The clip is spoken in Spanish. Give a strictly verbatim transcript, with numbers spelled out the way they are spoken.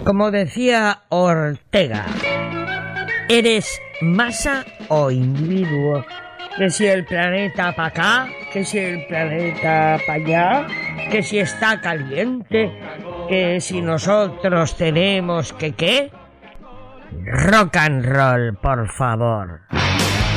Como decía Ortega, ¿eres masa o individuo? Que si el planeta para acá, que si el planeta para allá, que si está caliente, que si nosotros tenemos que qué. Rock and roll, por favor.